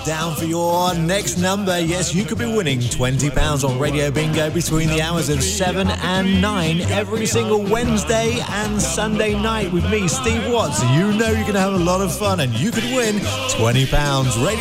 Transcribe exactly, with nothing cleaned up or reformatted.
down for your next number. Yes, you could be winning twenty pounds on Radio Bingo between the hours of seven and nine every single Wednesday and Sunday night with me, Steve Watts. You know you're going to have a lot of fun and you could win twenty pounds. Radio